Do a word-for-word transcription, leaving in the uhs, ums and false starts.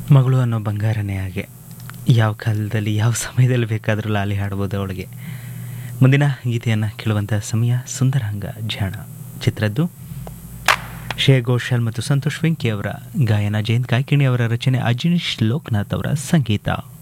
ಮಗಳು ಅನ್ನೋ ಬಂಗಾರನೇ ಹಾಗೆ, ಯಾವ ಕಾಲದಲ್ಲಿ ಯಾವ ಸಮಯದಲ್ಲಿ ಬೇಕಾದರೂ ಲಾಲಿ ಹಾಡ್ಬೋದು ಅವಳಿಗೆ. ಮುಂದಿನ ಗೀತೆಯನ್ನು ಕೇಳುವಂಥ ಸಮಯ ಸುಂದರಾಂಗ ಜಾಣ ಚಿತ್ರದ್ದು. ಶ್ರೇಯಾ ಘೋಷಾಲ್ ಮತ್ತು ಸಂತೋಷ್ ವೆಂಕಿ ಅವರ ಗಾಯನ, ಜಯಂತ್ ಕಾಯ್ಕಿಣಿ ಅವರ ರಚನೆ, ಅಜನೀಶ್ ಲೋಕನಾಥ್ ಅವರ ಸಂಗೀತ.